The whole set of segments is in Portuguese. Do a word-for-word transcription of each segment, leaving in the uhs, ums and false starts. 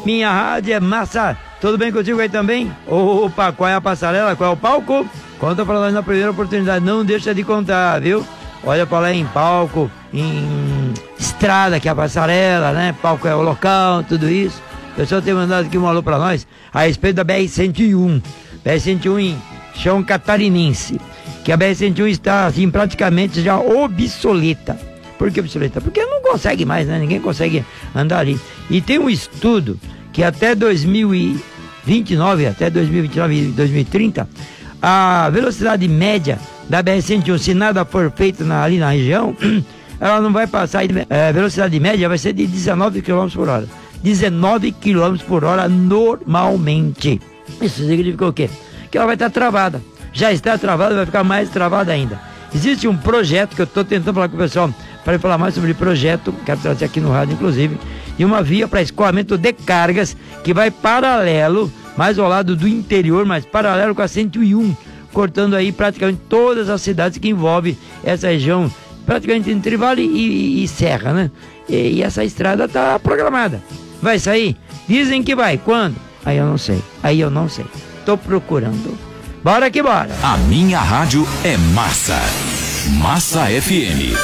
minha rádio é massa. Tudo bem contigo aí também? Opa, qual é a passarela? Qual é o palco? Conta pra nós na primeira oportunidade, não deixa de contar, viu? Olha pra lá em palco, em estrada, que é a passarela, né? Palco é o local, tudo isso. O pessoal tem mandado aqui um alô pra nós a respeito da B R cento e um. B R cento e um em chão catarinense. Que a B R cento e um está, assim, praticamente já obsoleta. Por que obsoleta? Porque não consegue mais, né? Ninguém consegue andar ali. E tem um estudo que até dois mil e vinte e nove, até dois mil e vinte e nove e dois mil e trinta, a velocidade média da B R cento e um, se nada for feito na, ali na região, ela não vai passar, a velocidade média vai ser de dezenove quilômetros por hora. dezenove quilômetros por hora normalmente. Isso significa o quê? Que ela vai estar travada. Já está travada, vai ficar mais travada ainda. Existe um projeto que eu estou tentando falar com o pessoal para falar mais sobre o projeto, quero trazer aqui no rádio inclusive, de uma via para escoamento de cargas que vai paralelo, mais ao lado do interior, mas paralelo com a cento e um, cortando aí praticamente todas as cidades que envolvem essa região, praticamente entre Vale e, e, e Serra, né? E, e essa estrada está programada. Vai sair? Dizem que vai. Quando? Aí eu não sei. Aí eu não sei. Tô procurando. Bora que bora. A minha rádio é massa. Massa F M.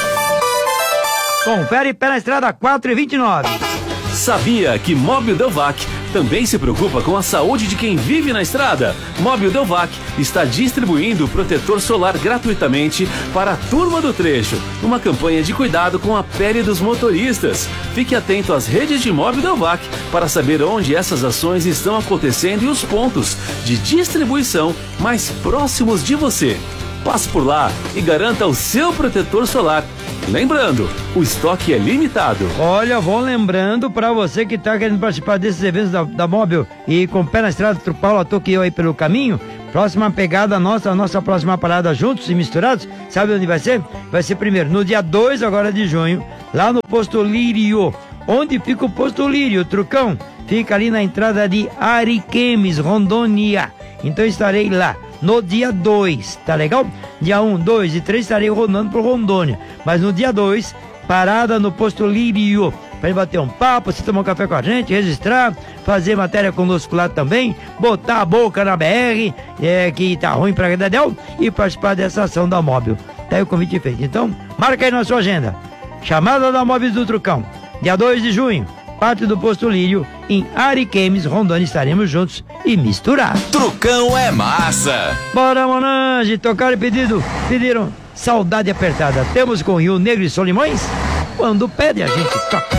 Confere pela estrada quatro e vinte e nove. Sabia que Móbil Delvac também se preocupa com a saúde de quem vive na estrada? Móbil Delvac está distribuindo protetor solar gratuitamente para a turma do trecho, numa campanha de cuidado com a pele dos motoristas. Fique atento às redes de Móbil Delvac para saber onde essas ações estão acontecendo e os pontos de distribuição mais próximos de você. Passe por lá e garanta o seu protetor solar. Lembrando, o estoque é limitado. Olha, vou lembrando para você que está querendo participar desses eventos da, da Móbil e com o pé na estrada, Paulo Toquio aí pelo caminho, próxima pegada nossa, a nossa próxima parada juntos e misturados, sabe onde vai ser? Vai ser primeiro, no dia dois agora de junho, lá no Posto Lírio. Onde fica o Posto Lírio, Trucão? Fica ali na entrada de Ariquemes, Rondônia. Então estarei lá no dia dois, tá legal? Dia um, dois e três estarei rodando por Rondônia. Mas no dia dois, parada no Posto Lírio, pra gente bater um papo, se tomar um café com a gente, registrar, fazer matéria conosco lá também, botar a boca na B R, é, que tá ruim pra Gadadel, e participar dessa ação da Móbil. Tá aí o convite feito. Então, marca aí na sua agenda. Chamada da Móvel do Trucão, dia dois de junho. Parte do Posto Lírio, em Ariquemes, Rondônia, estaremos juntos e misturados. Trucão é massa. Bora, Monange, tocaram e pedido, pediram Saudade Apertada. Temos com Rio Negro e Solimões, quando pede a gente toca.